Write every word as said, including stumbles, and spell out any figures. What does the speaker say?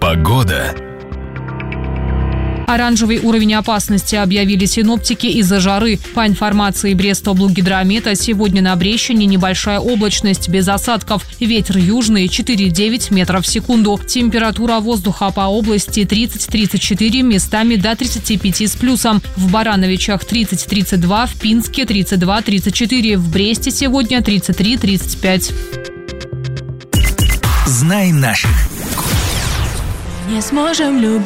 Погода. Оранжевый уровень опасности объявили синоптики из-за жары. По информации Брестоблгидромета, сегодня на Брещине небольшая облачность без осадков. Ветер южный четыре-девять метров в секунду. Температура воздуха по области тридцать-тридцать четыре, местами до тридцати пяти с плюсом. В Барановичах тридцать-тридцать два, в Пинске тридцать два-тридцать четыре, в Бресте сегодня тридцать три тридцать пять. Знай наших. Не сможем любить.